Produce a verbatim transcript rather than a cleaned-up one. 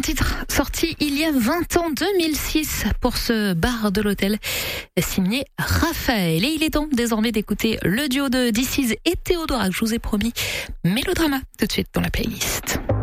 titre sorti il y a vingt ans, deux mille six, pour ce bar de l'hôtel, signé Raphaël. Et il est temps désormais d'écouter le duo de This Is et Théodora que je vous ai promis. Mélodrama, tout de suite dans la playlist.